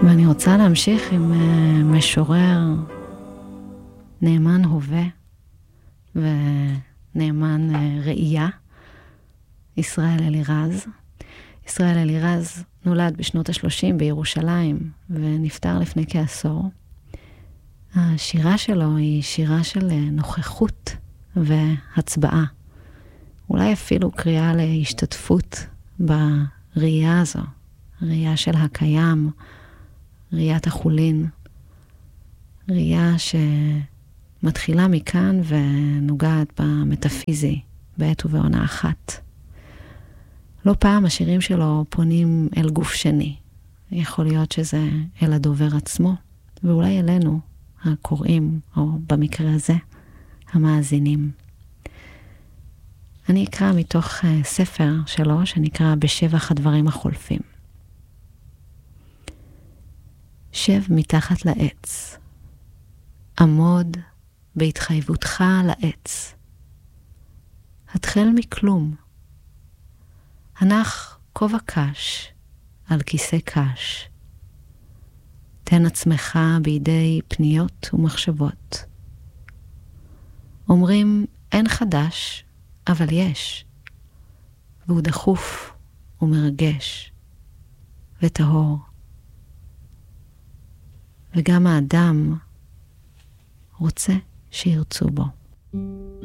ואני רוצה להמשיך עם משורר נאמן הווה ונאמן ראייה, ישראל אלירז. ישראל אלירז נולד בשנות ה-30 בירושלים ונפטר לפני כעשור. השירה שלו היא שירה של נוכחות והצבעה. אולי אפילו קריאה להשתתפות בראייה הזו, ראייה של הקיים, ראיית החולין, ראייה שמתחילה מכאן ונוגעת במטאפיזי בעת ובעונה אחת. לא פעם השירים שלו פונים אל גוף שני. יכול להיות שזה אל הדובר עצמו, ואולי אלינו, הקוראים, או במקרה הזה, המאזינים. אני אקרא מתוך ספר שלו שנקרא בשבח הדברים החולפים. שב מתחת לעץ. עמוד בהתחייבותך לעץ. התחל מכלום. הנח כובע קש על כיסא קש. תן עצמך בידי פניות ומחשבות. אומרים אין חדש, אבל יש. והוא דחוף ומרגש וטהור. וגם האדם רוצה שירצו בו.